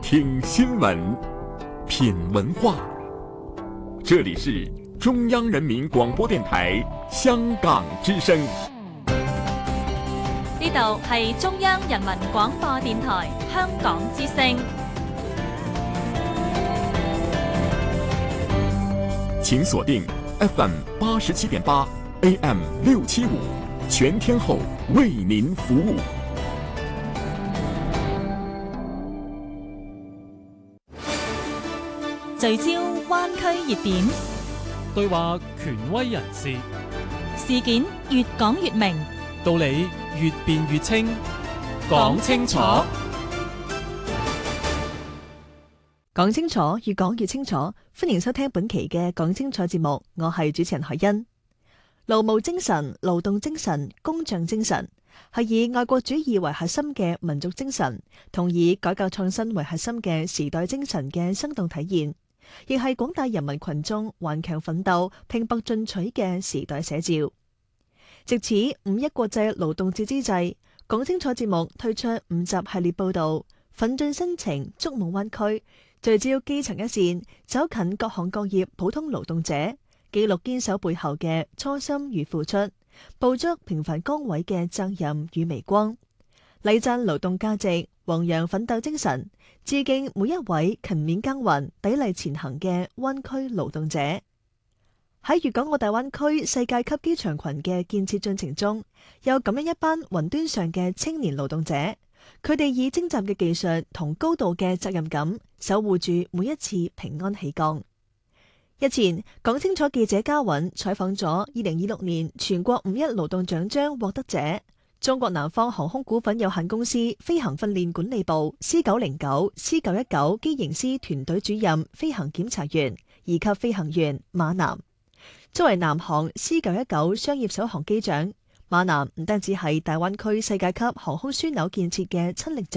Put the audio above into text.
听新闻，品文化。这里是中央人民广播电台香港之声。 呢度係中央人民廣播電台香港之聲。 請鎖定 FM 87.8 AM 675，全天候為您服務。 聚焦灣區熱點， 對話權威人士， 事件越講越明， 道理越辯越清，講清楚。 講清楚，越講越清楚。歡迎收聽本期嘅講清楚節目，我係主持人海欣。勞務精神、勞動精神、工匠精神係以愛國主義為核心嘅民族精神，同以改革創新為核心嘅時代精神嘅生動體現，亦係廣大人民群眾頑強奮鬥、拼搏進取嘅時代寫照。藉此五一國際勞動節之際，講清楚節目推出5集系列報道，奮進新情，觸夢灣區，聚焦基層一線，走近各行各業普通勞動者，記錄堅守背後嘅初心與付出，捕捉平凡崗位嘅責任與微光，禮讚勞動價值，弘揚奮鬥精神，致敬每一位勤勉耕耘、砥礪前行嘅灣區勞動者。喺粵港澳大灣區世界級機場群嘅建設進程中，有咁樣一班雲端上嘅青年勞動者，佢哋以精湛嘅技術同高度嘅責任感，守護住每一次平安起降。日前，講清楚記者嘉韻採訪咗2026年全國五一勞動獎章獲得者，中國南方航空股份有限公司飛行訓練管理部 C909、C919 機型師團隊主任飛行檢查員2級飛行員馬南。作為南航 C919 商業首航機長，馬南唔單止係大灣區世界級航空樞紐建設嘅親歷者